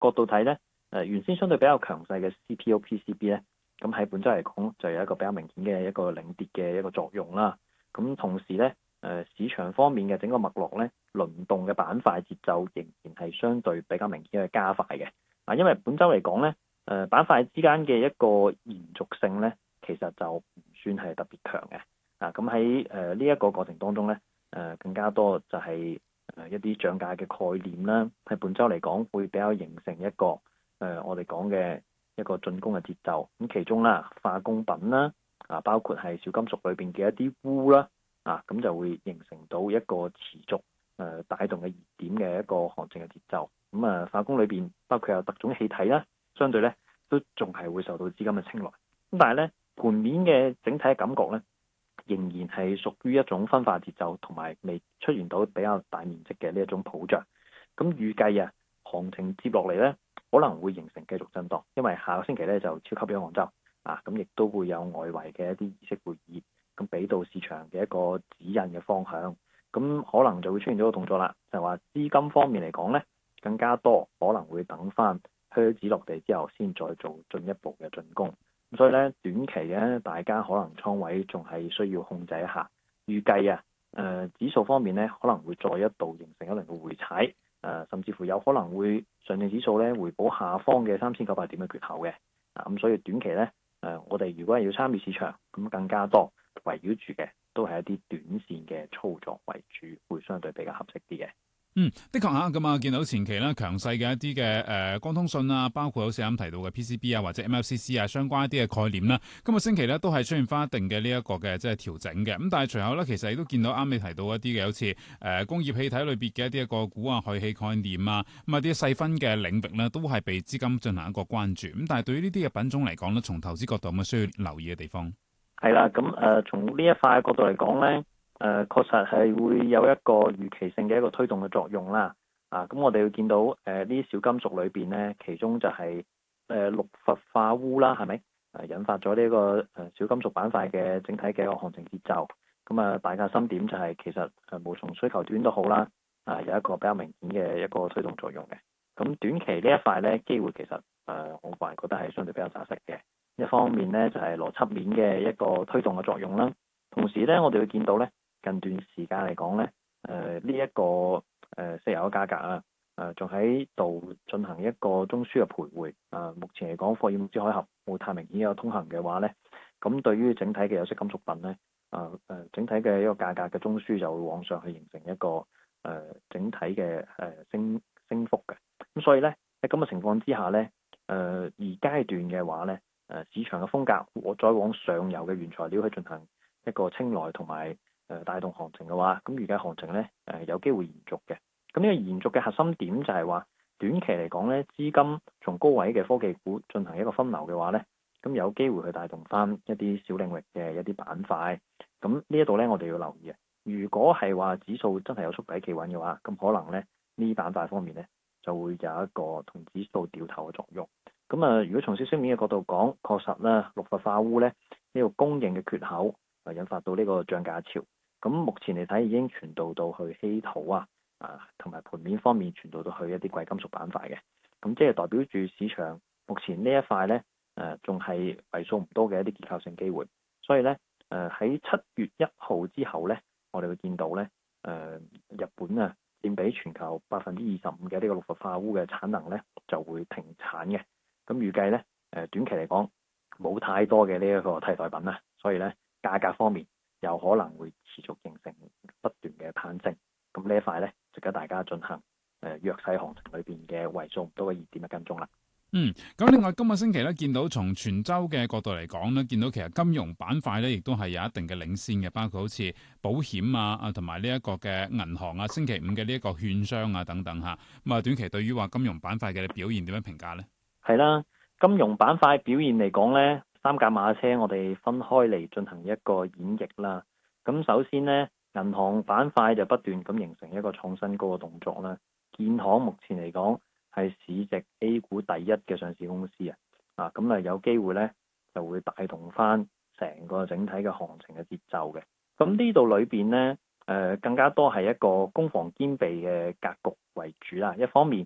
角度睇咧，原先相對比較強勢嘅 CPO、PCB 咧，咁喺本周嚟講就有一個比較明顯嘅一個領跌嘅一個作用啦。咁同時咧，市場方面嘅整個脈絡咧，輪動嘅板塊節奏仍然係相對比較明顯嘅加快嘅。因為本周嚟講咧，板塊之間嘅一個延續性咧，其實就唔算係特別強嘅。咁喺呢一個過程當中咧，更加多就係一啲漲價嘅概念啦。喺本周嚟講，會比較形成一個我哋講嘅一個進攻嘅節奏。咁其中啦，化工品啦，包括係小金屬裏邊嘅一啲鎢啦，咁就會形成到一個持續帶動嘅熱點嘅一個行情嘅節奏。咁化工裏邊包括有特種氣體啦，相對咧都仲係會受到資金嘅青睞。咁但係咧，盤面嘅整體感覺咧，仍然係屬於一種分化節奏，同埋未出現到比較大面積嘅呢一種普漲。咁預計行情接落嚟咧，可能會形成繼續震盪，因為下個星期咧就超級央行週咁亦都會有外圍嘅一啲議息會議，咁俾到市場嘅一個指引嘅方向。咁可能就會出現咗個動作啦，就係話資金方面嚟講咧，更加多可能會等翻靴子落地之後，先再做進一步嘅進攻。所以咧，短期咧，大家可能倉位仲係需要控制一下。預計指數方面咧，可能會再一度形成一輪嘅回踩，甚至乎有可能會上證指數咧回補下方嘅3900點嘅缺口嘅。咁所以短期咧，我哋如果係要參與市場，咁更加多圍繞住嘅都係一啲短線嘅操作為主，會相對比較合適啲嘅。 的確嚇咁啊，見到前期咧強勢嘅一啲嘅光通訊啊，包括好似啱提到嘅 PCB 啊，或者 MLCC 啊，相關一啲嘅概念啦，今個星期咧都係出現翻一定嘅呢一個嘅即係調整嘅。咁但係隨後咧，其實亦都見到啱你提到一啲嘅，好似工業氣體裏邊嘅一啲個股啊、氦氣概念啊，咁啊啲細分嘅領域咧，都係被資金進行一個關注。咁但係對於呢啲嘅品種嚟講咧，從投資角度有冇需要留意嘅地方？係啦，咁從呢一塊角度嚟講咧。確實係會有一個預期性嘅一個推動嘅作用啦。咁我哋會見到呢啲小金屬裏邊咧，其中就係氯氟化鎢啦，係咪？引發咗呢個小金屬板塊嘅整體嘅一個行情節奏。咁大家心點就係其實無從需求端都好啦，有一個比較明顯嘅一個推動作用嘅。咁短期呢一塊咧，機會其實我個人覺得係相對比較紮實嘅。一方面咧就係邏輯面嘅一個推動嘅作用啦，同時咧我哋會見到咧。近段時間嚟講咧，呢一個石油嘅價格仲喺度進行一個中樞嘅徘徊。目前嚟講，霍爾木茲海峽冇太明顯有通行嘅話咧，咁對於整體嘅有色金屬品咧，整體嘅一個價格嘅中樞就會往上去形成一個整體嘅升幅嘅。咁所以咧喺咁嘅情況之下咧，而階段嘅話咧，市場嘅風格再往上游嘅原材料去進行一個青睞同埋帶動行情嘅話，咁預計行情咧有機會延續嘅。咁呢個延續嘅核心點就係話，短期嚟講咧，資金從高位嘅科技股進行一個分流嘅話咧，咁有機會去帶動翻一啲小領域嘅一啲板塊。咁呢一度咧，我哋要留意嘅。如果係話指數真係有觸底企穩嘅話，咁可能咧呢板塊方面咧就會有一個同指數掉頭嘅作用。咁如果從消息面嘅角度講，確實咧氯氟化鎢咧呢個供應嘅缺口引發到呢個漲價潮。咁目前嚟睇已經傳導到去稀土同埋盤面方面傳導到去一啲貴金屬板塊嘅。咁即係代表住市場目前呢一塊咧仲係為數唔多嘅一啲結構性機會。所以咧喺7月1號之後咧，我哋會見到咧日本佔比全球25%嘅呢個氯氟化鎢嘅產能咧就會停產嘅。咁預計咧短期嚟講冇太多嘅呢一個替代品啦，所以咧價格方面有可能會持續形成不斷嘅攀升。咁呢一塊咧值得大家進行弱勢行情裏邊嘅為數唔多嘅熱點嘅跟蹤啦。 咁另外今個星期咧，見到從全周嘅角度嚟講咧，見到其實金融板塊咧，亦都係有一定嘅領先嘅，包括好似保險同埋呢一個嘅銀行星期五嘅呢一個券商等等嚇。咁短期對於話金融板塊嘅表現點樣評價咧？ 係啦，金融板塊表現嚟講咧，三駕馬車我哋分開嚟進行一個演繹啦。咁首先咧，銀行板塊就不斷咁形成一個創新高嘅動作啦。建行目前嚟講係市值 A 股第一嘅上市公司咁有機會咧就會帶動翻成個整體嘅行情嘅節奏嘅。咁呢度裏邊咧更加多係一個攻防兼備嘅格局為主啦。一方面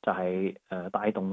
就係帶動